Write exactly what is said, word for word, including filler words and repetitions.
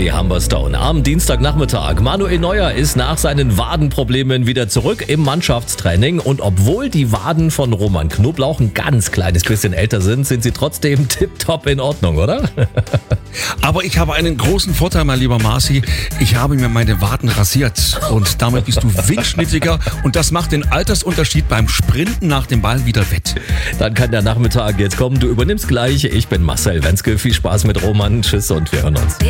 die Humberstone am Dienstagnachmittag. Manuel Neuer ist nach seinen Wadenproblemen wieder zurück im Mannschaftstraining. Und obwohl die Waden von Roman Knoblauch ein ganz kleines bisschen älter sind, sind sie trotzdem tipptopp in Ordnung, oder? Aber ich habe einen großen Vorteil, mein lieber Marci. Ich habe mir meine Waden rasiert und damit bist du windschnittiger und das macht den Altersunterschied beim Sprinten nach dem Ball wieder wett. Dann kann der Nachmittag jetzt kommen. Du übernimmst gleich. Ich bin Marcel Wenzke. Viel Spaß mit Roman. Tschüss und wir hören uns.